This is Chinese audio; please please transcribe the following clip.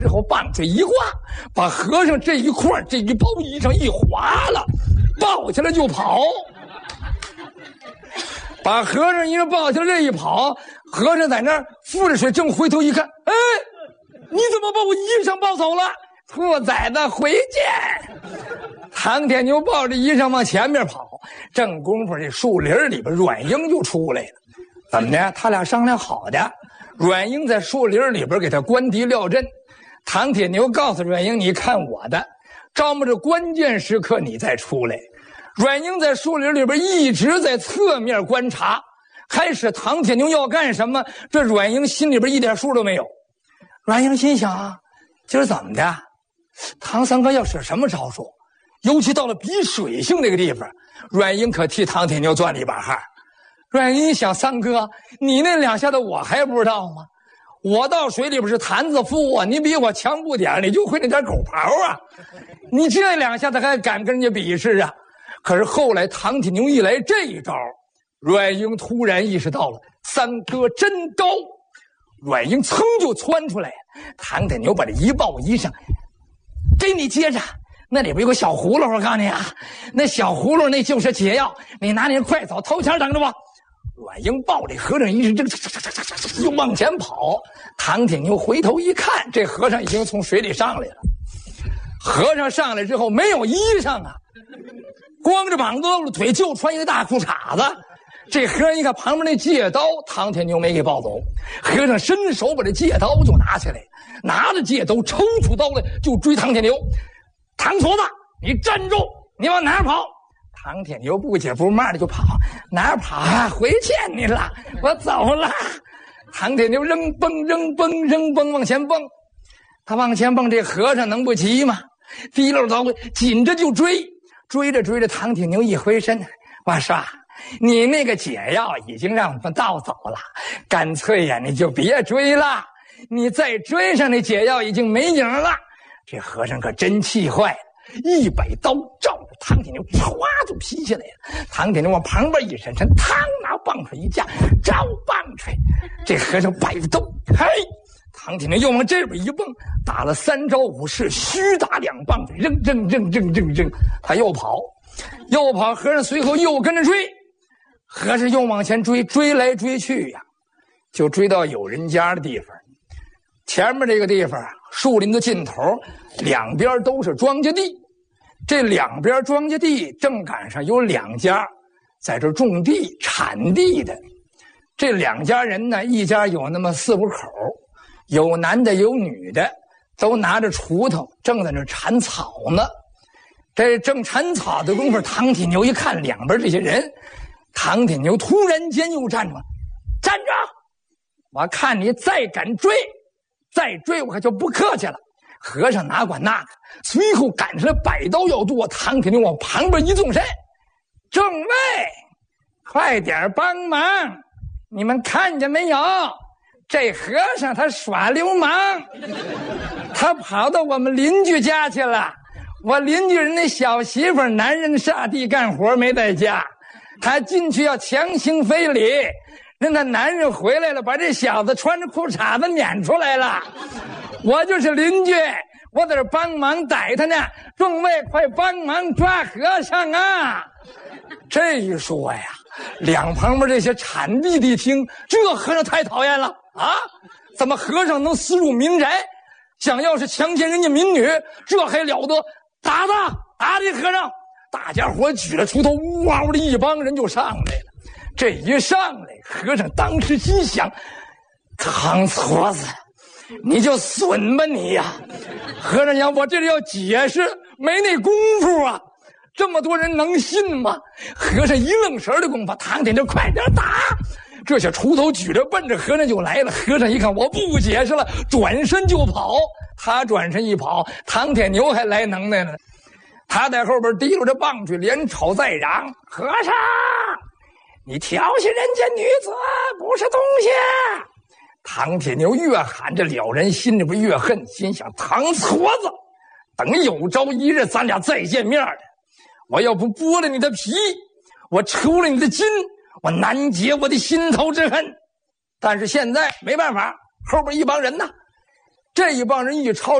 之后棒槌一挂，把和尚这一块这一包衣裳一划了，抱起来就跑。把和尚一人抱起来这一跑，和尚在那儿扶着水，正回头一看，哎，你怎么把我衣裳抱走了？兔崽子，回见！唐铁牛抱着衣裳往前面跑，正功夫这树林里边阮英就出来了。怎么的？他俩商量好的，阮英在树林里边给他关敌廖阵。唐铁牛告诉阮英，你看我的，招摸着关键时刻你再出来。阮英在树林里边一直在侧面观察，开始唐铁牛要干什么，这阮英心里边一点数都没有。阮英心想啊，今儿怎么的？唐三哥要使什么招数？尤其到了比水性那个地方，阮英可替唐铁牛钻了一把汗。阮英想，三哥，你那两下子我还不知道吗？我到水里边是坛子夫啊，你比我强不点，你就会那点狗刨啊！你这两下子还敢跟人家比试啊？可是后来唐铁牛一来这一招，阮英突然意识到了，三哥真高。阮英噌就窜出来，唐铁牛把这一抱衣裳给你接着，那里边有个小葫芦，我告诉你啊，那小葫芦那就是解药，你拿你快走，头前等着我。阮英抱这和尚一直又往前跑，唐铁牛回头一看，这和尚已经从水里上来了。和尚上来之后没有衣裳啊，光着膀子露着腿，就穿一个大裤衩子。这和尚一看旁边那戒刀，唐铁牛没给抱走，和尚伸手把这戒刀就拿起来，拿着戒刀抽出刀来就追唐铁牛。唐矬子，你站住！你往哪儿跑？唐铁牛不解不骂的就跑。哪儿跑啊？回见你了，我走了。唐铁牛扔蹦扔蹦扔蹦往前蹦，他往前蹦，这和尚能不急吗？提溜刀紧着就追，追着追着，唐铁牛一回身，我说你那个解药已经让我们盗走了，干脆呀你就别追了，你再追上那解药已经没影了。这和尚可真气坏了，一摆刀照着唐铁牛歘就劈下来了。唐铁牛往旁边一闪身，嘡拿棒槌一架，招棒槌。这和尚摆着刀，嘿，唐铁牛又往这边一蹦，打了3招5式，虚打2棒槌，扔，他又跑，和尚随后又跟着追，和尚又往前追，追来追去呀，就追到有人家的地方。前面这个地方树林的尽头，两边都是庄稼地，这两边庄稼地正赶上有2家在这种地产地的。这2家人呢，一家有那么4、5口，有男的有女的，都拿着锄头正在那铲草呢。这正铲草的功夫，唐铁牛一看两边这些人，唐铁牛突然间又站住了，站着！我看你再敢追，再追我可就不客气了。和尚哪管那个，随后赶上来摆刀要剁，唐铁牛往旁边一纵身，众位快点帮忙，你们看见没有，这和尚他耍流氓，他跑到我们邻居家去了。我邻居人那小媳妇男人下地干活没在家，他进去要强行非礼，让他男人回来了，把这小子穿着裤衩子撵出来了。我就是邻居，我在这帮忙逮他呢，众位快帮忙抓和尚啊！这一说呀，两旁边这些产地的一听，这和尚太讨厌了啊！怎么和尚能私入民宅，想要是强奸人家民女，这还了得？打这和尚！大家伙举着锄头，呜嗷的一帮人就上来了。这一上来，和尚当时心想：唐矬子，你就损吧你呀！和尚讲，我这里要解释，没那功夫啊！这么多人能信吗？和尚一愣神的功夫，唐铁牛快点打！这些锄头举着奔着和尚就来了。和尚一看我不解释了，转身就跑。他转身一跑，唐铁牛还来能耐呢。他在后边提溜着棒槌，连吵再嚷：和尚，你调戏人家女子不是东西！唐铁牛越喊，这了人心里边越恨，心想：唐矬子，等有朝一日咱俩再见面的，我要不剥了你的皮，我抽了你的筋，我难解我的心头之恨。但是现在没办法，后边一帮人呢， 这一帮人一吵